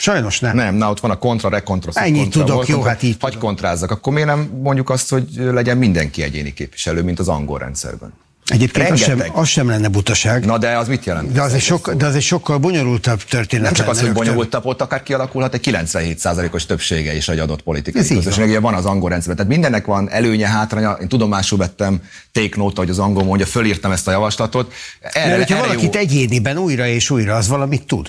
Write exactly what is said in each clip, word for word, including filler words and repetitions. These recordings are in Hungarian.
Sajnos nem. Nem, na ott van a kontra, rekontra, ennyit kontra, tudok, volt, jó, kontra, hát így hagy kontrázzak, akkor miért nem mondjuk azt, hogy legyen mindenki egyéni képviselő, mint az angol rendszerben? Egyébként az sem, az sem lenne butaság. Na de az mit jelent? De az, egy sok, de az egy sokkal bonyolultabb történet. Nem csak az, hogy rögtön. bonyolultabb, ott akár kialakulhat egy kilencvenhét százalékos többsége is egy adott politikai közösségnek. Van az angol rendszerben. Tehát mindennek van előnye, hátránya. Én tudomásul vettem, take note, hogy az angol mondja, fölírtam ezt a javaslatot. Erre, Mert hogyha erre valakit jó... egyéniben újra és újra, az valamit tud.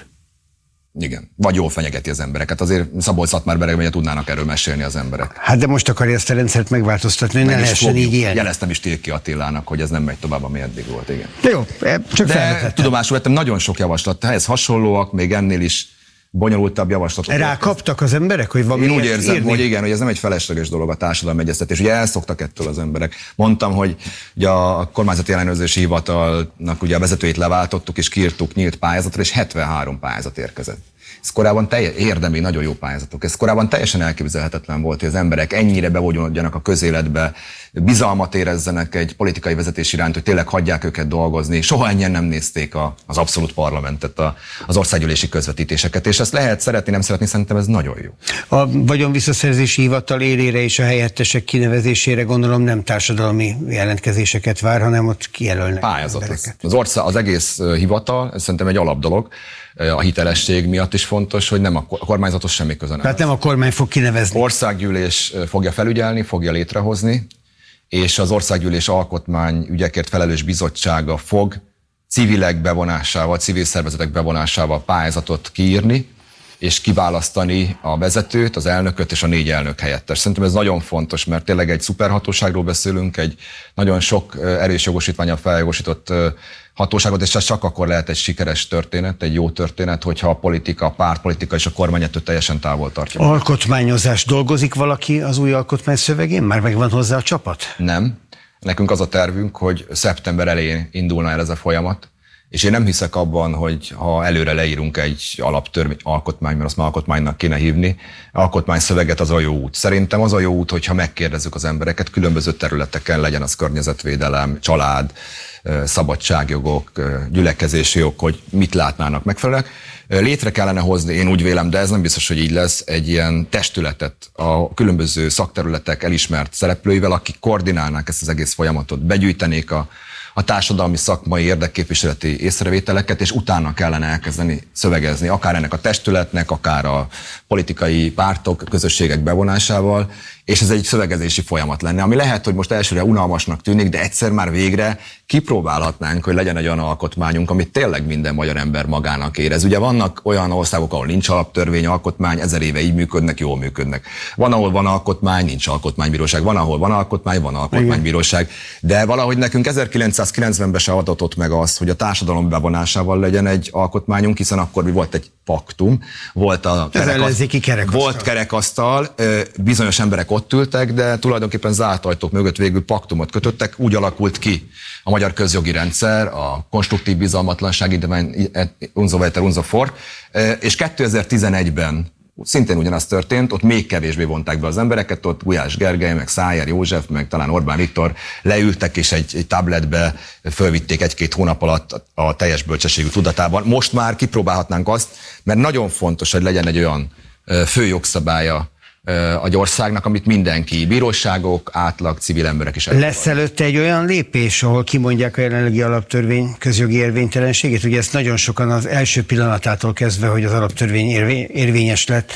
Igen. Vagy jól fenyegeti az embereket. Azért Szabolcs-Szatmár-Bereg tudnának erről mesélni az emberek. Hát de most akarja ezt a rendszert megváltoztatni, hogy ne lehessen így élni. Jeleztem is Tilki Attilának, hogy ez nem megy tovább, ami eddig volt, igen. Jó, csak de tudomásul vettem, nagyon sok javaslat, ehhez hasonlóak, még ennél is bonyolultabb javaslatok. Rákaptak az emberek, hogy valami. Én úgy érzem, írni? hogy igen, hogy ez nem egy felesleges dolog a társadalmi egyeztetés. Ugye elszoktak ettől az emberek. Mondtam, hogy ugye a kormányzati ellenőrzési hivatalnak ugye a vezetőit leváltottuk, és kiírtuk nyílt pályázatra, és hetvenhárom pályázat érkezett. Ez korábban teljes, érdemi, nagyon jó pályázatok. Ez korábban teljesen elképzelhetetlen volt, hogy az emberek ennyire bevonuljanak a közéletbe, bizalmat érezzenek egy politikai vezetés iránt, hogy tényleg hagyják őket dolgozni. Soha ennyien nem nézték a, az abszolút parlamentet, a, az országgyűlési közvetítéseket, és ezt lehet szeretni, nem szeretni, szerintem ez nagyon jó. A vagyonvisszaszerzési hivatal élére és a helyettesek kinevezésére gondolom nem társadalmi jelentkezéseket vár, hanem ott kijelölnek pályázat. Az, ország, az egész hivatal, ez szerintem egy alapdolog. A hitelesség miatt is fontos, hogy nem a kormányzatos semmi köze nem. Tehát nem a kormány fog kinevezni. Országgyűlés fogja felügyelni, fogja létrehozni, és az Országgyűlés alkotmányügyekért felelős bizottsága fog civilek bevonásával, civil szervezetek bevonásával pályázatot kiírni, és kiválasztani a vezetőt, az elnököt és a négy elnök helyettes. Szerintem ez nagyon fontos, mert tényleg egy szuperhatóságról beszélünk, egy nagyon sok erős jogosítvánnyal feljogosított hatóságot, és ez csak akkor lehet egy sikeres történet, egy jó történet, hogyha a politika, a pártpolitika és a kormány ettől teljesen távol tartja. Alkotmányozás. Dolgozik valaki az új alkotmány szövegén? Már megvan hozzá a csapat? Nem. Nekünk az a tervünk, hogy szeptember elején indulna el ez a folyamat, és én nem hiszek abban, hogy ha előre leírunk egy alaptörvény, alkotmány, mert azt már alkotmánynak kéne hívni, alkotmányszöveget az a jó út. Szerintem az a jó út, hogyha megkérdezzük az embereket különböző területeken, legyen az környezetvédelem, család, szabadságjogok, gyülekezési jog, hogy mit látnának megfelelően. Létre kellene hozni, én úgy vélem, de ez nem biztos, hogy így lesz, egy ilyen testületet a különböző szakterületek elismert szereplőivel, akik koordinálnák ezt az egész folyamatot, begyűjtenék a a társadalmi szakmai érdekképviseleti észrevételeket, és utána kellene elkezdeni szövegezni, akár ennek a testületnek, akár a politikai pártok, közösségek bevonásával, és ez egy szövegezési folyamat lenne, ami lehet, hogy most elsőre unalmasnak tűnik, de egyszer már végre kipróbálhatnánk, hogy legyen egy olyan alkotmányunk, amit tényleg minden magyar ember magának érez. Ugye vannak olyan országok, ahol nincs alaptörvény, alkotmány, ezer éve így működnek, jól működnek. Van, ahol van alkotmány, nincs alkotmánybíróság, van, ahol van alkotmány, van alkotmánybíróság, de valahogy nekünk ezerkilencszázkilencvenben se adatott meg az, hogy a társadalom bevonásával legyen egy alkotmányunk, hiszen akkor mi volt egy paktum, volt a kerekasztal. Volt kerekasztal, bizonyos emberek ott ültek, de tulajdonképpen zárt ajtók mögött végül paktumot kötöttek, úgy alakult ki a magyar közjogi rendszer, a konstruktív bizalmatlanság intézmény unzo weiter, unzo fort, és kétezer-tizenegyben szintén ugyanaz történt, ott még kevésbé vonták be az embereket, ott Gulyás Gergely, meg Szájer József, meg talán Orbán Viktor leültek, és egy, egy tabletbe fölvitték egy-két hónap alatt a teljes bölcsességű tudatában. Most már kipróbálhatnánk azt, mert nagyon fontos, hogy legyen egy olyan főjogszabálya a országnak, amit mindenki, bíróságok, átlag, civil emberek is elfogadnak. Lesz előtte egy olyan lépés, ahol kimondják a jelenlegi alaptörvény közjogi érvénytelenségét? Ugye ezt nagyon sokan az első pillanatától kezdve, hogy az alaptörvény érvény, érvényes lett,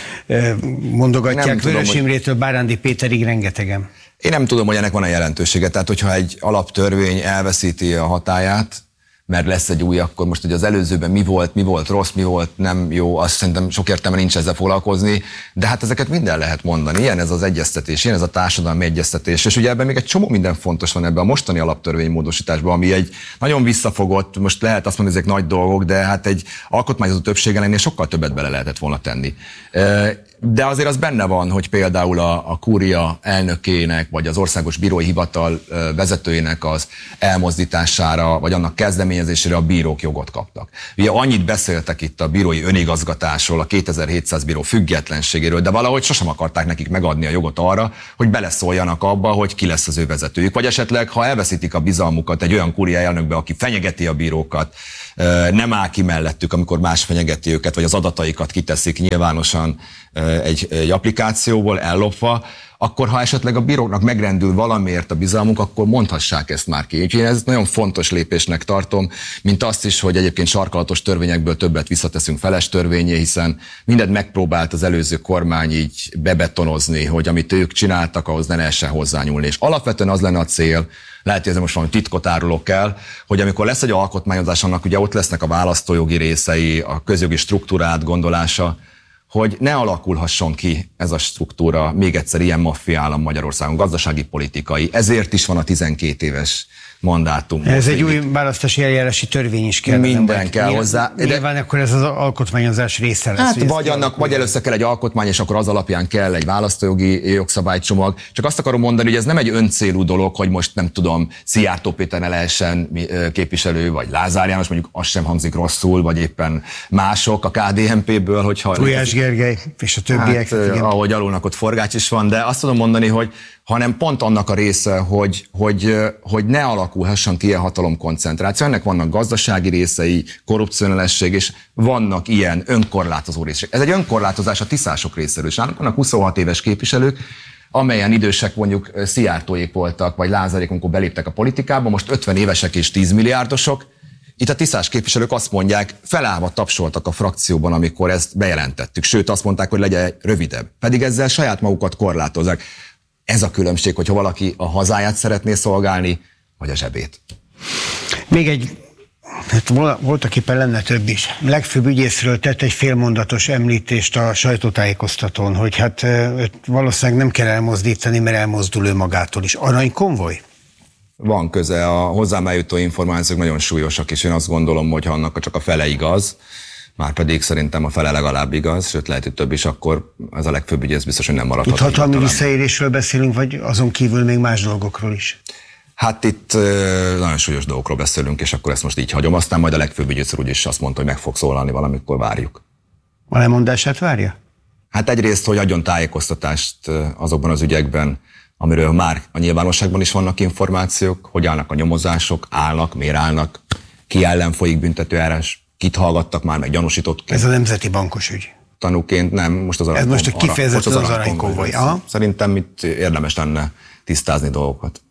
mondogatják Vörös Imrétől Bárándi Péterig rengetegen. Én nem tudom, hogy ennek van a jelentősége. Tehát, hogyha egy alaptörvény elveszíti a hatályát, mert lesz egy új, akkor most ugye az előzőben mi volt, mi volt rossz, mi volt nem jó, azt szerintem sok értelme nincs ezzel foglalkozni, de hát ezeket minden lehet mondani. Ilyen ez az egyeztetés, ilyen ez a társadalmi egyeztetés, és ugye ebben még egy csomó minden fontos van ebben a mostani alaptörvénymódosításban, ami egy nagyon visszafogott, most lehet azt mondani, ezek nagy dolgok, de hát egy alkotmányozó többséggel ennél sokkal többet bele lehetett volna tenni. De azért az benne van, hogy például a, a kúria elnökének, vagy az országos bírói hivatal vezetőjének az elmozdítására, vagy annak kezdeményezésére a bírók jogot kaptak. Ugye annyit beszéltek itt a bírói önigazgatásról, a kétezer-hétszáz bíró függetlenségéről, de valahogy sosem akarták nekik megadni a jogot arra, hogy beleszóljanak abba, hogy ki lesz az ő vezetőjük. Vagy esetleg, ha elveszítik a bizalmukat egy olyan kúria elnökbe, aki fenyegeti a bírókat, nem áll ki mellettük, amikor más fenyegeti őket, vagy az adataikat kiteszik nyilvánosan egy, egy applikációból ellopva, akkor ha esetleg a bíróknak megrendül valamiért a bizalmunk, akkor mondhassák ezt már ki. Úgyhogy én ezt nagyon fontos lépésnek tartom, mint azt is, hogy egyébként sarkalatos törvényekből többet visszateszünk feles törvényé, hiszen mindent megpróbált az előző kormány így bebetonozni, hogy amit ők csináltak, ahhoz ne lehessen hozzányúlni. És alapvetően az lenne a cél, lehet, hogy ez most valami titkot árulok el, hogy amikor lesz egy alkotmányozás, annak ugye ott lesznek a választójogi részei, a közjogi struktúrát gondolása, hogy ne alakulhasson ki ez a struktúra még egyszer ilyen maffia állam Magyarországon, gazdasági, politikai. Ezért is van a tizenkét éves mandátum. Ez egy új választási eljárási törvény is kell. Minden kell nyilván, hozzá. De nyilván akkor ez az alkotmányozás része lesz. Hát vagy, annak, vagy először kell egy alkotmány, és akkor az alapján kell egy választójogi jogszabálycsomag. Csak azt akarom mondani, hogy ez nem egy öncélú dolog, hogy most nem tudom, Szijjártó Péter ne lehessen képviselő, vagy Lázár János, mondjuk az sem hangzik rosszul, vagy éppen mások a ká dé en pé-ből, hogyha... Gulyás Gergely és a többiek. Hát, ahogy alulnak ott Forgács is van, de azt tudom mondani, hogy hanem pont annak a része, hogy, hogy, hogy ne alakulhasson ki ilyen hatalomkoncentráció. Ennek vannak gazdasági részei, korrupcionálesség, és vannak ilyen önkorlátozó részek. Ez egy önkorlátozás a tiszások részéről, és nálunk vannak huszonhat éves képviselők, amelyen idősek mondjuk Szijjártóék voltak, vagy Lázárék, amikor beléptek a politikába, most ötven évesek és tíz milliárdosok. Itt a tiszás képviselők azt mondják, felállva tapsoltak a frakcióban, amikor ezt bejelentettük. Sőt, azt mondták, hogy legyen rövidebb. Pedig ezzel saját magukat korlátozzák. Ez a különbség, hogyha valaki a hazáját szeretné szolgálni, vagy a zsebét. Még egy, hát voltak éppen lenne több is. Legfőbb ügyészről tett egy félmondatos említést a sajtótájékoztatón, hogy hát valószínűleg nem kell elmozdítani, mert elmozdul ő magától is. Aranykonvoj? Van köze, a hozzám eljutó információk nagyon súlyosak, és én azt gondolom, hogy ha annak csak a fele igaz, már pedig szerintem a fele legalább igaz, sőt lehet, hogy több is, akkor ez a legfőbb ügyész biztos, hogy nem maradhat. Hatalmi visszaélésről beszélünk, vagy azon kívül még más dolgokról is? Hát itt nagyon súlyos dolgokról beszélünk, és akkor ezt most így hagyom. Aztán majd a legfőbb ügyész úr is azt mondta, hogy meg fog szólalni valamikor, várjuk. A lemondását várja? Hát egyrészt, hogy adjon tájékoztatást azokban az ügyekben, amiről már a nyilvánosságban is vannak információk, hogy állnak a nyomozások, állnak, miért állnak, ki ellen folyik büntetőeljárás, kit hallgattak már, meg gyanúsítottként. Ez a Nemzeti Bankos ügy. Tanúként nem, most az aranykonvoj. Ez most kifejezetten az aranykonvoj. Szerintem itt érdemes lenne tisztázni dolgokat.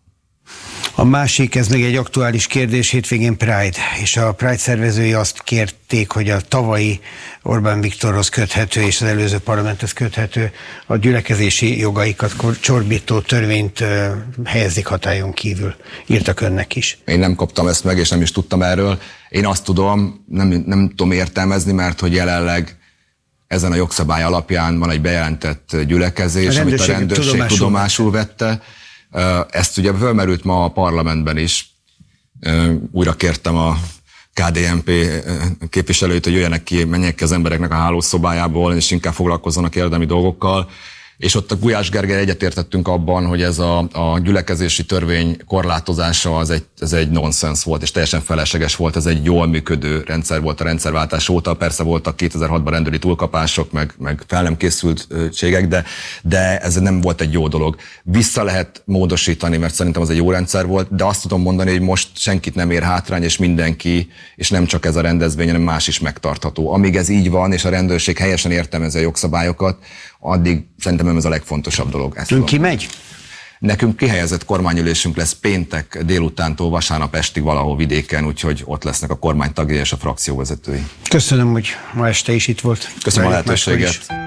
A másik, ez még egy aktuális kérdés, hétvégén Pride, és a Pride szervezői azt kérték, hogy a tavalyi Orbán Viktorhoz köthető és az előző parlamenthez köthető a gyülekezési jogaikat csorbító törvényt helyezik hatályon kívül. Írtak önnek is. Én nem kaptam ezt meg, és nem is tudtam erről. Én azt tudom, nem, nem tudom értelmezni, mert hogy jelenleg ezen a jogszabály alapján van egy bejelentett gyülekezés, a amit a rendőrség tudomásul, tudomásul vette. Ezt ugye fölmerült ma a parlamentben is. Újra kértem a ká dé en pé képviselőit, hogy jöjjenek ki, menjenek ki az embereknek a hálószobájából, és inkább foglalkozzanak érdemi dolgokkal. És ott a Gulyás Gergely egyetértettünk abban, hogy ez a, a gyülekezési törvény korlátozása az egy, ez egy nonsens volt, és teljesen felesleges volt, ez egy jól működő rendszer volt a rendszerváltás óta, persze voltak kétezer-hatban rendőri túlkapások, meg, meg fel nem készültségek, de, de ez nem volt egy jó dolog. Vissza lehet módosítani, mert szerintem az egy jó rendszer volt, de azt tudom mondani, hogy most senkit nem ér hátrány, és mindenki, és nem csak ez a rendezvény, hanem más is megtartható. Amíg ez így van, és a rendőrség helyesen értelmezi a jogszabályokat, addig szerintem ez a legfontosabb dolog. Ön ki megy? Nekünk kihelyezett kormányülésünk lesz péntek délutántól vasárnap estig valahol vidéken, úgyhogy ott lesznek a kormány tagjai és a frakcióvezetői. Köszönöm, hogy ma este is itt volt. Köszönöm a lehetőséget.